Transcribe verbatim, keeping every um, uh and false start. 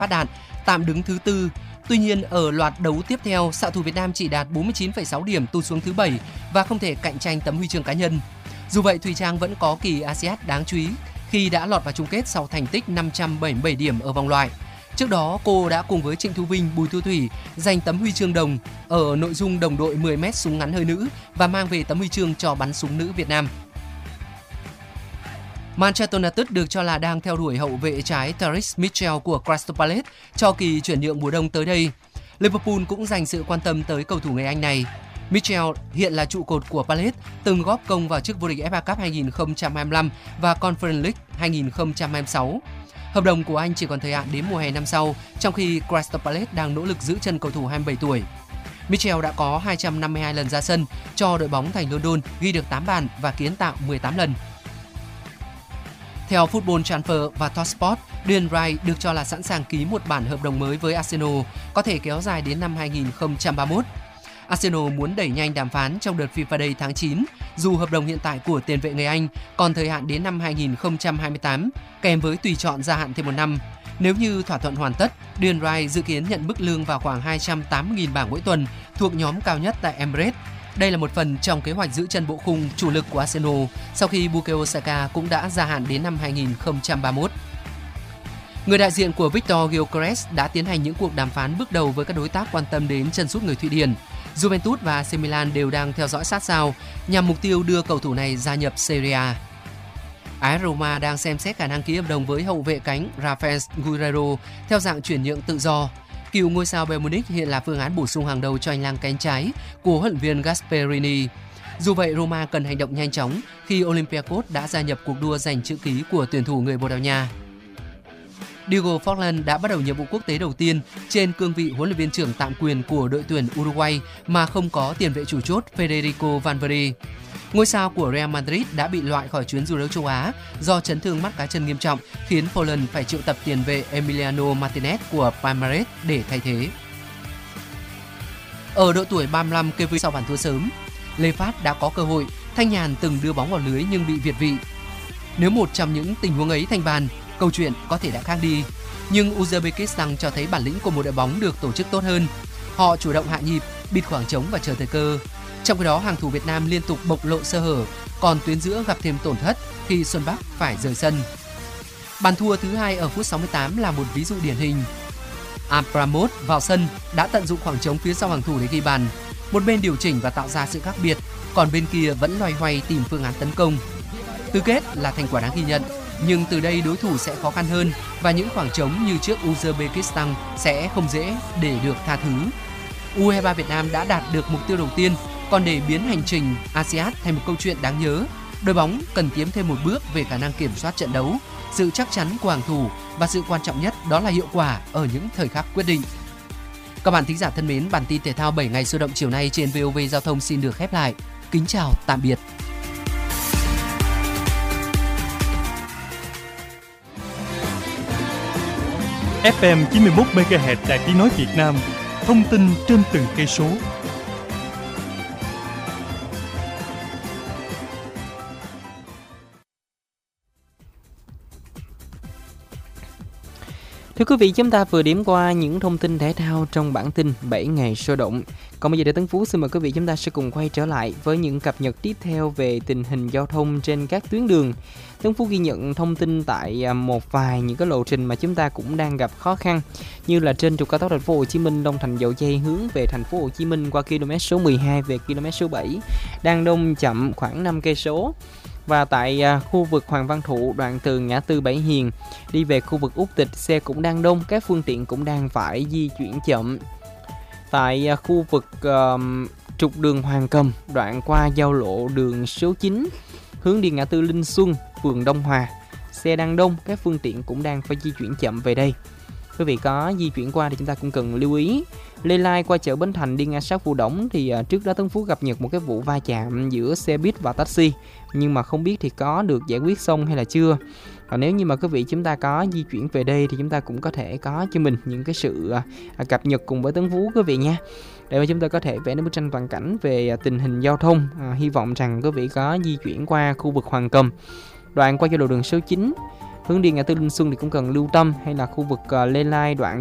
phát đạn, tạm đứng thứ tư. Tuy nhiên, ở loạt đấu tiếp theo, xạ thủ Việt Nam chỉ đạt bốn mươi chín phẩy sáu điểm, tụt xuống thứ bảy và không thể cạnh tranh tấm huy chương cá nhân. Dù vậy, Thùy Trang vẫn có kỳ a si át đáng chú ý khi đã lọt vào chung kết sau thành tích năm trăm bảy mươi bảy điểm ở vòng loại. Trước đó, cô đã cùng với Trịnh Thu Vinh, Bùi Thu Thủy giành tấm huy chương đồng ở nội dung đồng đội mười mét súng ngắn hơi nữ và mang về tấm huy chương cho bắn súng nữ Việt Nam. Manchester United được cho là đang theo đuổi hậu vệ trái Tariq Mitchell của Crystal Palace cho kỳ chuyển nhượng mùa đông tới đây. Liverpool cũng dành sự quan tâm tới cầu thủ người Anh này. Mitchell hiện là trụ cột của Palace, từng góp công vào chức vô địch ép a Cup hai không hai lăm và Conference League hai không hai sáu. Hợp đồng của anh chỉ còn thời hạn đến mùa hè năm sau, trong khi Crystal Palace đang nỗ lực giữ chân cầu thủ hai mươi bảy tuổi. Mitchell đã có hai trăm năm mươi hai lần ra sân cho đội bóng thành London, ghi được tám bàn và kiến tạo mười tám lần. Theo Football Transfer và Talksport, Declan Rice được cho là sẵn sàng ký một bản hợp đồng mới với Arsenal, có thể kéo dài đến năm hai không ba mốt. Arsenal muốn đẩy nhanh đàm phán trong đợt FIFA Day tháng chín, dù hợp đồng hiện tại của tiền vệ người Anh còn thời hạn đến năm hai không hai tám, kèm với tùy chọn gia hạn thêm một năm. Nếu như thỏa thuận hoàn tất, Declan Rice dự kiến nhận mức lương vào khoảng hai trăm tám mươi nghìn bảng mỗi tuần, thuộc nhóm cao nhất tại Emirates. Đây là một phần trong kế hoạch giữ chân bộ khung chủ lực của Arsenal sau khi Bukayo Saka cũng đã gia hạn đến năm hai không ba mốt. Người đại diện của Victor Gyökeres đã tiến hành những cuộc đàm phán bước đầu với các đối tác quan tâm đến chân sút người Thụy Điển. Juventus và a xê Milan đều đang theo dõi sát sao nhằm mục tiêu đưa cầu thủ này gia nhập Serie A. a ét Roma đang xem xét khả năng ký hợp đồng với hậu vệ cánh Rafael Guerreiro theo dạng chuyển nhượng tự do. Cựu ngôi sao Bayern Munich hiện là phương án bổ sung hàng đầu cho hành lang cánh trái của huấn luyện viên Gasperini. Dù vậy, Roma cần hành động nhanh chóng khi Olympiacos đã gia nhập cuộc đua giành chữ ký của tuyển thủ người Bồ Đào Nha. Diego Forlan đã bắt đầu nhiệm vụ quốc tế đầu tiên trên cương vị huấn luyện viên trưởng tạm quyền của đội tuyển Uruguay mà không có tiền vệ chủ chốt Federico Valverde. Ngôi sao của Real Madrid đã bị loại khỏi chuyến du đấu châu Á do chấn thương mắt cá chân nghiêm trọng, khiến Forlan phải triệu tập tiền vệ Emiliano Martinez của Palmeiras để thay thế. Ở độ tuổi ba mươi lăm, kê vê sau bàn thua sớm, Lê Phát đã có cơ hội. Thanh Nhàn từng đưa bóng vào lưới nhưng bị việt vị. Nếu một trong những tình huống ấy thành bàn, câu chuyện có thể đã khác đi. Nhưng Uzbekistan cho thấy bản lĩnh của một đội bóng được tổ chức tốt hơn. Họ chủ động hạ nhịp, bịt khoảng trống và chờ thời cơ. Trong khi đó, hàng thủ Việt Nam liên tục bộc lộ sơ hở, còn tuyến giữa gặp thêm tổn thất khi Xuân Bắc phải rời sân. Bàn thua thứ hai ở phút sáu mươi tám là một ví dụ điển hình. Abramov vào sân đã tận dụng khoảng trống phía sau hàng thủ để ghi bàn. Một bên điều chỉnh và tạo ra sự khác biệt, còn bên kia vẫn loay hoay tìm phương án tấn công. Tứ kết là thành quả đáng ghi nhận, nhưng từ đây đối thủ sẽ khó khăn hơn và những khoảng trống như trước Uzbekistan sẽ không dễ để được tha thứ. u hai ba Việt Nam đã đạt được mục tiêu đầu tiên, còn để biến hành trình a si át thành một câu chuyện đáng nhớ, đội bóng cần tiến thêm một bước về khả năng kiểm soát trận đấu, sự chắc chắn của hàng thủ và sự quan trọng nhất đó là hiệu quả ở những thời khắc quyết định. Các bạn thính giả thân mến, bản tin thể thao bảy ngày sôi động chiều nay trên vê o vê Giao thông xin được khép lại. Kính chào, tạm biệt. ép em chín mươi mốt mê ga héc Đài Tiếng nói Việt Nam, thông tin trên từng cây số. Thưa quý vị, chúng ta vừa điểm qua những thông tin thể thao trong bản tin bảy ngày sôi động. Còn bây giờ để Tấn Phú xin mời quý vị chúng ta sẽ cùng quay trở lại với những cập nhật tiếp theo về tình hình giao thông trên các tuyến đường. Tấn Phú ghi nhận thông tin tại một vài những cái lộ trình mà chúng ta cũng đang gặp khó khăn, như là trên trục cao tốc Thành phố Hồ Chí Minh Long Thành Dầu Giây hướng về Thành phố Hồ Chí Minh qua km số mười hai về km số bảy đang đông chậm khoảng năm cây số. Và tại khu vực Hoàng Văn Thụ, đoạn từ ngã tư Bảy Hiền đi về khu vực Út Tịch, xe cũng đang đông, các phương tiện cũng đang phải di chuyển chậm. Tại khu vực uh, trục đường Hoàng Cầm, đoạn qua giao lộ đường số chín hướng đi ngã tư Linh Xuân, phường Đông Hòa, xe đang đông, các phương tiện cũng đang phải di chuyển chậm về đây. Quý vị có di chuyển qua thì chúng ta cũng cần lưu ý. Lê Lai qua chợ Bến Thành đi ngang sát Phú Đổng thì uh, trước đó Tấn Phú gặp nhật một cái vụ va chạm giữa xe buýt và taxi, nhưng mà không biết thì có được giải quyết xong hay là chưa. Còn nếu như mà quý vị chúng ta có di chuyển về đây thì chúng ta cũng có thể có cho mình những cái sự uh, cập nhật cùng với Tấn Phú quý vị nha, để mà chúng ta có thể vẽ nên bức tranh toàn cảnh về uh, tình hình giao thông. Uh, hy vọng rằng quý vị có di chuyển qua khu vực Hoàng Cầm, đoạn qua giao lộ đường số chín hướng đi ngã tư Linh Xuân thì cũng cần lưu tâm, hay là khu vực uh, Lê Lai đoạn